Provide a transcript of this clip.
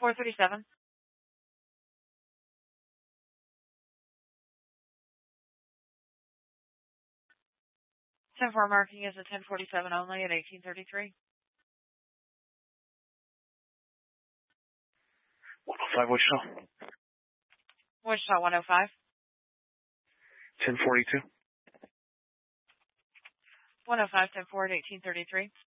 437. 10-4 marking is a 1047 only at 1833. 105 Wichita. Wichita 105. 1042. 105, 10-4 at 1833.